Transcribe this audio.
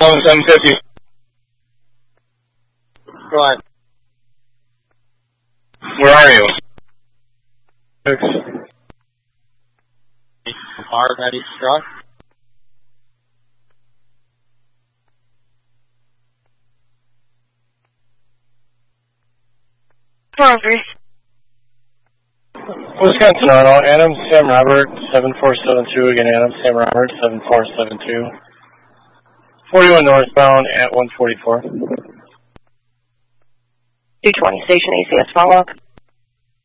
calling 750. Go on. Where are you? Car ready struck. Wisconsin Auto, Adam Sam Robert, 7472, again Adam Sam Robert, 7472. 41 northbound at 144. 220, station ACS follow-up.